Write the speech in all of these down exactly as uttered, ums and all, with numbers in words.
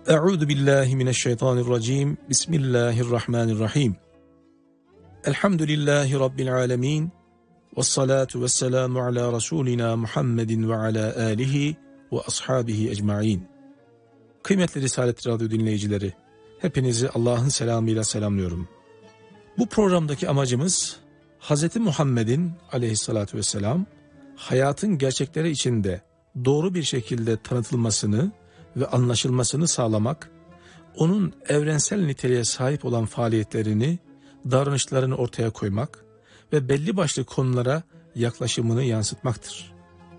Euzu billahi mineşşeytanirracim. Bismillahirrahmanirrahim. Elhamdülillahi rabbil alamin. Ves salatu vesselamu ala rasulina Muhammedin ve ala alihi ve ashabihi ecmaîn. Kıymetli Risalet Radyo dinleyicileri, hepinizi Allah'ın selamıyla selamlıyorum. Bu programdaki amacımız Hz. Muhammed'in aleyhissalatu vesselam hayatın gerçekleri içinde doğru bir şekilde tanıtılmasını ve anlaşılmasını sağlamak, onun evrensel niteliğe sahip olan faaliyetlerini, davranışlarını ortaya koymak ve belli başlı konulara yaklaşımını yansıtmaktır.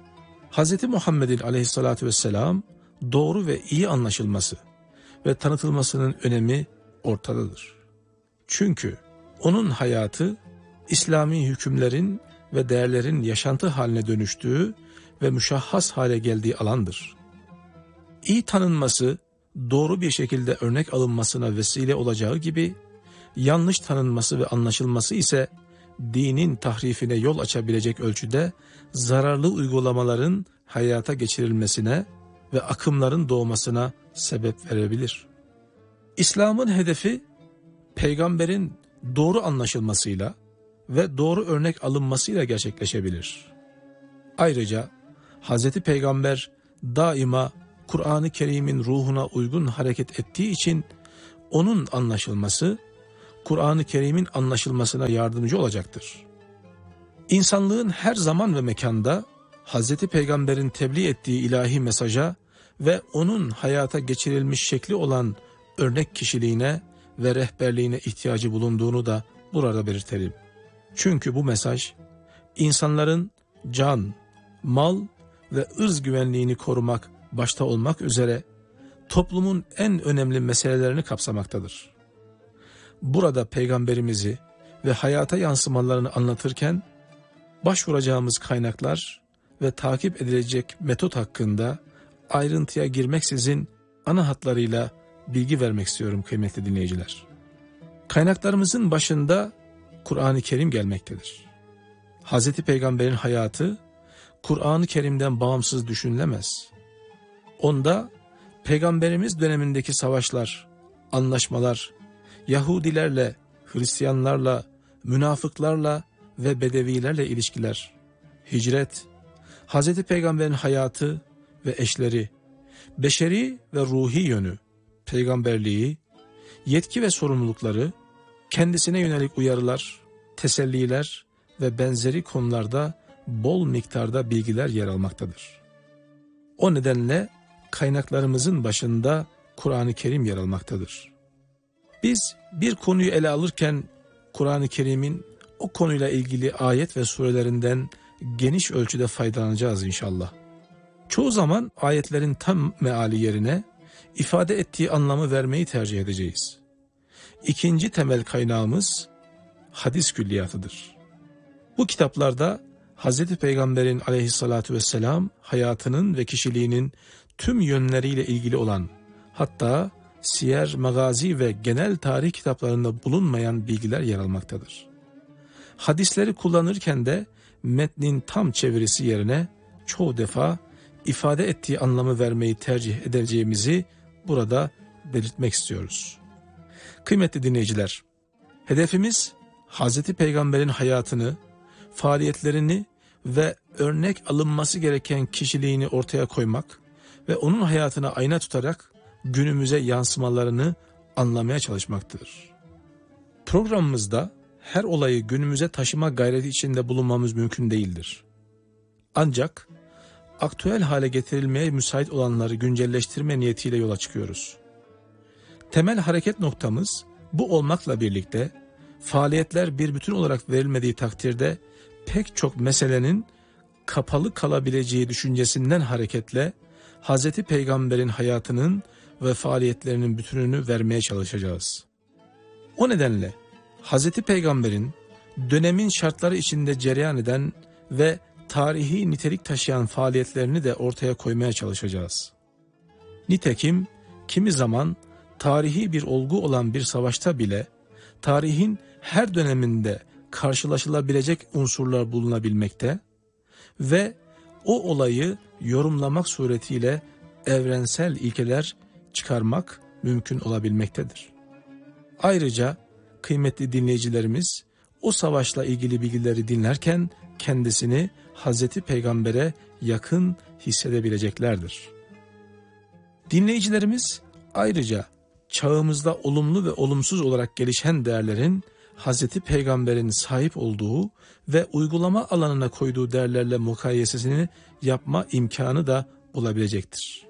Hz. Muhammed'in aleyhissalatu vesselam doğru ve iyi anlaşılması ve tanıtılmasının önemi ortadadır. Çünkü onun hayatı, İslami hükümlerin ve değerlerin yaşantı haline dönüştüğü ve müşahhas hale geldiği alandır. İyi tanınması, doğru bir şekilde örnek alınmasına vesile olacağı gibi, yanlış tanınması ve anlaşılması ise dinin tahrifine yol açabilecek ölçüde zararlı uygulamaların hayata geçirilmesine ve akımların doğmasına sebep verebilir. İslam'ın hedefi, peygamberin doğru anlaşılmasıyla ve doğru örnek alınmasıyla gerçekleşebilir. Ayrıca Hz. Peygamber daima Kur'an-ı Kerim'in ruhuna uygun hareket ettiği için onun anlaşılması, Kur'an-ı Kerim'in anlaşılmasına yardımcı olacaktır. İnsanlığın her zaman ve mekanda Hz. Peygamber'in tebliğ ettiği ilahi mesaja ve onun hayata geçirilmiş şekli olan örnek kişiliğine ve rehberliğine ihtiyacı bulunduğunu da burada belirtelim. Çünkü bu mesaj, insanların can, mal ve ırz güvenliğini korumak başta olmak üzere toplumun en önemli meselelerini kapsamaktadır. Burada peygamberimizi ve hayata yansımalarını anlatırken başvuracağımız kaynaklar ve takip edilecek metot hakkında ayrıntıya girmeksizin ana hatlarıyla bilgi vermek istiyorum kıymetli dinleyiciler. Kaynaklarımızın başında Kur'an-ı Kerim gelmektedir. Hz. Peygamber'in hayatı Kur'an-ı Kerim'den bağımsız düşünülemez. Onda Peygamberimiz dönemindeki savaşlar, anlaşmalar, Yahudilerle, Hristiyanlarla, münafıklarla ve Bedevilerle ilişkiler, hicret, Hz. Peygamber'in hayatı ve eşleri, beşeri ve ruhi yönü, peygamberliği, yetki ve sorumlulukları, kendisine yönelik uyarılar, teselliler ve benzeri konularda bol miktarda bilgiler yer almaktadır. O nedenle kaynaklarımızın başında Kur'an-ı Kerim yer almaktadır. Biz bir konuyu ele alırken Kur'an-ı Kerim'in o konuyla ilgili ayet ve surelerinden geniş ölçüde faydalanacağız inşallah. Çoğu zaman ayetlerin tam meali yerine ifade ettiği anlamı vermeyi tercih edeceğiz. İkinci temel kaynağımız hadis külliyatıdır. Bu kitaplarda Hz. Peygamber'in aleyhissalatu vesselam hayatının ve kişiliğinin tüm yönleriyle ilgili olan, hatta siyer, magazi ve genel tarih kitaplarında bulunmayan bilgiler yer almaktadır. Hadisleri kullanırken de metnin tam çevirisi yerine çoğu defa ifade ettiği anlamı vermeyi tercih edeceğimizi burada belirtmek istiyoruz. Kıymetli dinleyiciler, hedefimiz Hz. Peygamber'in hayatını, faaliyetlerini ve örnek alınması gereken kişiliğini ortaya koymak ve onun hayatına ayna tutarak günümüze yansımalarını anlamaya çalışmaktır. Programımızda her olayı günümüze taşıma gayreti içinde bulunmamız mümkün değildir. Ancak aktüel hale getirilmeye müsait olanları güncelleştirme niyetiyle yola çıkıyoruz. Temel hareket noktamız bu olmakla birlikte faaliyetler bir bütün olarak verilmediği takdirde pek çok meselenin kapalı kalabileceği düşüncesinden hareketle Hz. Peygamber'in hayatının ve faaliyetlerinin bütününü vermeye çalışacağız. O nedenle Hz. Peygamber'in dönemin şartları içinde cereyan eden ve tarihi nitelik taşıyan faaliyetlerini de ortaya koymaya çalışacağız. Nitekim kimi zaman tarihi bir olgu olan bir savaşta bile tarihin her döneminde karşılaşılabilecek unsurlar bulunabilmekte ve o olayı yorumlamak suretiyle evrensel ilkeler çıkarmak mümkün olabilmektedir. Ayrıca kıymetli dinleyicilerimiz o savaşla ilgili bilgileri dinlerken kendisini Hazreti Peygamber'e yakın hissedebileceklerdir. Dinleyicilerimiz ayrıca çağımızda olumlu ve olumsuz olarak gelişen değerlerin Hazreti Peygamber'in sahip olduğu ve uygulama alanına koyduğu değerlerle mukayesesini yapma imkanı da bulabilecektir.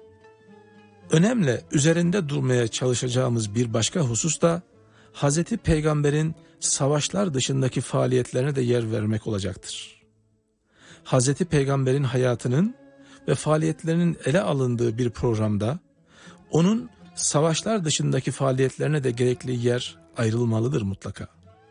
Önemli üzerinde durmaya çalışacağımız bir başka husus da Hazreti Peygamber'in savaşlar dışındaki faaliyetlerine de yer vermek olacaktır. Hazreti Peygamber'in hayatının ve faaliyetlerinin ele alındığı bir programda onun savaşlar dışındaki faaliyetlerine de gerekli yer ayrılmalıdır mutlaka.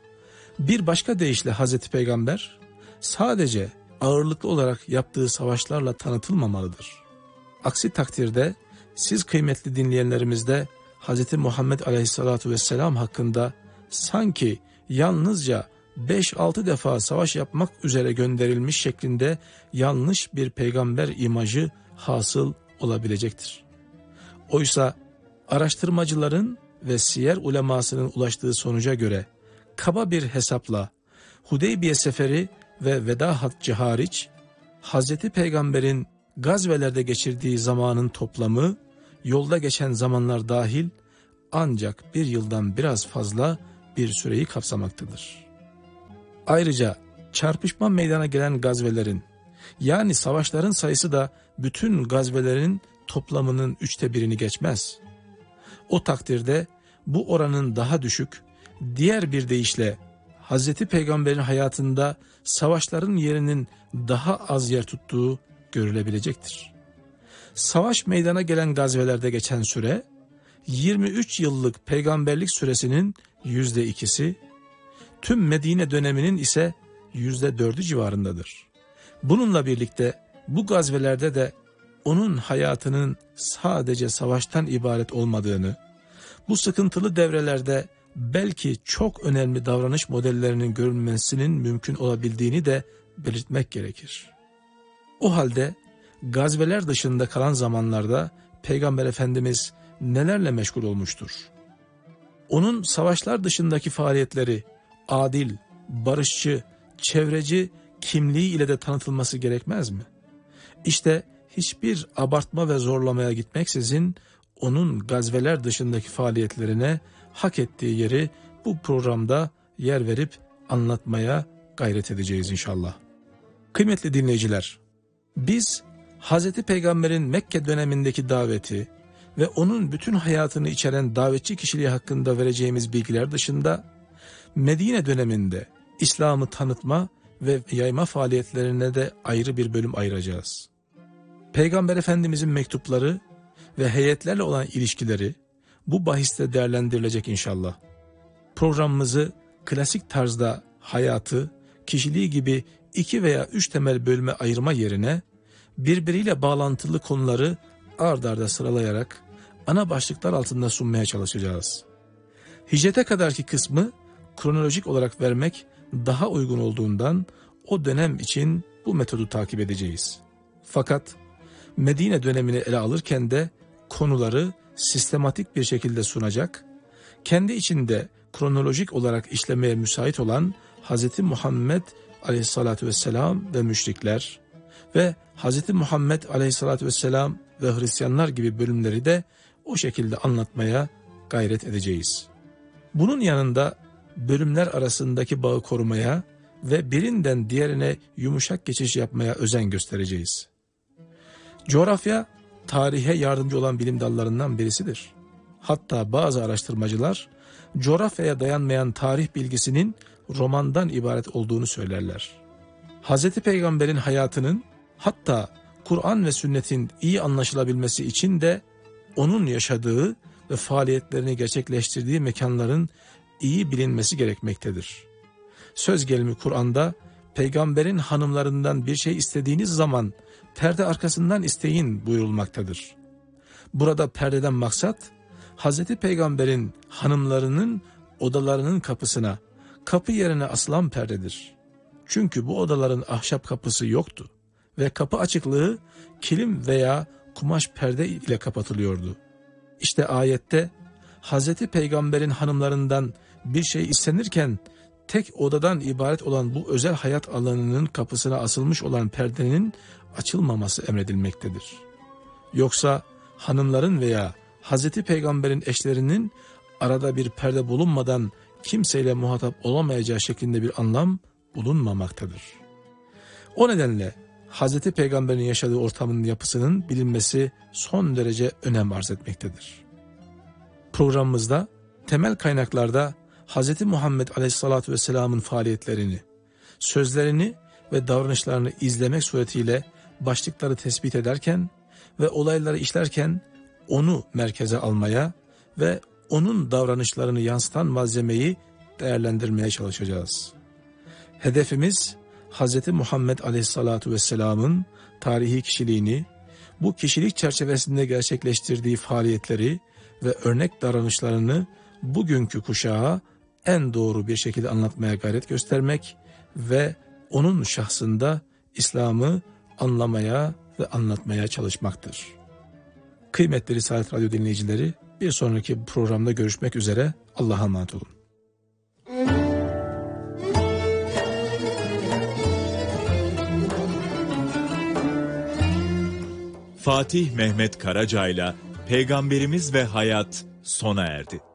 Bir başka deyişle Hazreti Peygamber sadece ağırlıklı olarak yaptığı savaşlarla tanıtılmamalıdır. Aksi takdirde siz kıymetli dinleyenlerimizde Hazreti Muhammed Aleyhisselatü Vesselam hakkında sanki yalnızca beş altı defa savaş yapmak üzere gönderilmiş şeklinde yanlış bir peygamber imajı hasıl olabilecektir. Oysa araştırmacıların ve siyer ulemasının ulaştığı sonuca göre kaba bir hesapla Hudeybiye seferi ve veda haccı hariç Hazreti Peygamber'in gazvelerde geçirdiği zamanın toplamı yolda geçen zamanlar dahil ancak bir yıldan biraz fazla bir süreyi kapsamaktadır. Ayrıca çarpışma meydana gelen gazvelerin yani savaşların sayısı da bütün gazvelerin toplamının üçte birini geçmez. O takdirde bu oranın daha düşük, diğer bir deyişle Hazreti Peygamber'in hayatında savaşların yerinin daha az yer tuttuğu görülebilecektir. Savaş meydana gelen gazvelerde geçen süre, yirmi üç yıllık peygamberlik süresinin yüzde ikisi, tüm Medine döneminin ise yüzde dördü civarındadır. Bununla birlikte bu gazvelerde de onun hayatının sadece savaştan ibaret olmadığını, bu sıkıntılı devrelerde belki çok önemli davranış modellerinin görülmesinin mümkün olabildiğini de belirtmek gerekir. O halde gazveler dışında kalan zamanlarda Peygamber Efendimiz nelerle meşgul olmuştur? Onun savaşlar dışındaki faaliyetleri adil, barışçı, çevreci kimliği ile de tanıtılması gerekmez mi? İşte hiçbir abartma ve zorlamaya gitmeksizin onun gazveler dışındaki faaliyetlerine hak ettiği yeri bu programda yer verip anlatmaya gayret edeceğiz inşallah. Kıymetli dinleyiciler, biz Hazreti Peygamber'in Mekke dönemindeki daveti ve onun bütün hayatını içeren davetçi kişiliği hakkında vereceğimiz bilgiler dışında Medine döneminde İslam'ı tanıtma ve yayma faaliyetlerine de ayrı bir bölüm ayıracağız. Peygamber Efendimizin mektupları ve heyetlerle olan ilişkileri bu bahiste değerlendirilecek inşallah. Programımızı klasik tarzda hayatı, kişiliği gibi iki veya üç temel bölüme ayırma yerine birbiriyle bağlantılı konuları ard arda sıralayarak ana başlıklar altında sunmaya çalışacağız. Hicrete kadarki kısmı kronolojik olarak vermek daha uygun olduğundan o dönem için bu metodu takip edeceğiz. Fakat Medine dönemini ele alırken de konuları sistematik bir şekilde sunacak, kendi içinde kronolojik olarak işlemeye müsait olan Hz. Muhammed Aleyhisselatü Vesselam ve müşrikler ve Hz. Muhammed Aleyhisselatü Vesselam ve Hristiyanlar gibi bölümleri de o şekilde anlatmaya gayret edeceğiz. Bunun yanında bölümler arasındaki bağı korumaya ve birinden diğerine yumuşak geçiş yapmaya özen göstereceğiz. Coğrafya, tarihe yardımcı olan bilim dallarından birisidir. Hatta bazı araştırmacılar, coğrafyaya dayanmayan tarih bilgisinin romandan ibaret olduğunu söylerler. Hz. Peygamber'in hayatının, hatta Kur'an ve sünnetin iyi anlaşılabilmesi için de onun yaşadığı ve faaliyetlerini gerçekleştirdiği mekanların iyi bilinmesi gerekmektedir. Söz gelimi Kur'an'da peygamberin hanımlarından bir şey istediğiniz zaman perde arkasından isteyin buyurulmaktadır. Burada perdeden maksat Hazreti Peygamber'in hanımlarının odalarının kapısına kapı yerine asılan perdedir. Çünkü bu odaların ahşap kapısı yoktu ve kapı açıklığı kilim veya kumaş perde ile kapatılıyordu. İşte ayette Hazreti Peygamber'in hanımlarından bir şey istenirken tek odadan ibaret olan bu özel hayat alanının kapısına asılmış olan perdenin açılmaması emredilmektedir. Yoksa hanımların veya Hazreti Peygamber'in eşlerinin arada bir perde bulunmadan kimseyle muhatap olamayacağı şeklinde bir anlam bulunmamaktadır. O nedenle Hazreti Peygamber'in yaşadığı ortamın yapısının bilinmesi son derece önem arz etmektedir. Programımızda temel kaynaklarda Hazreti Muhammed Aleyhisselatü Vesselam'ın faaliyetlerini, sözlerini ve davranışlarını izlemek suretiyle başlıkları tespit ederken ve olayları işlerken onu merkeze almaya ve onun davranışlarını yansıtan malzemeyi değerlendirmeye çalışacağız. Hedefimiz Hazreti Muhammed Aleyhisselatü Vesselam'ın tarihi kişiliğini, bu kişilik çerçevesinde gerçekleştirdiği faaliyetleri ve örnek davranışlarını bugünkü kuşağa en doğru bir şekilde anlatmaya gayret göstermek ve onun şahsında İslam'ı anlamaya ve anlatmaya çalışmaktır. Kıymetli Risalet Radyo dinleyicileri, bir sonraki programda görüşmek üzere. Allah'a emanet olun. Fatih Mehmet Karaca'yla Peygamberimiz ve Hayat sona erdi.